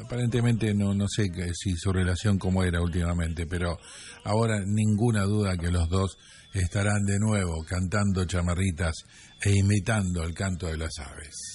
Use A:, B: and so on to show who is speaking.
A: aparentemente no sé si su relación cómo era últimamente, pero ahora ninguna duda que los dos estarán de nuevo cantando chamarritas e imitando el canto de las aves.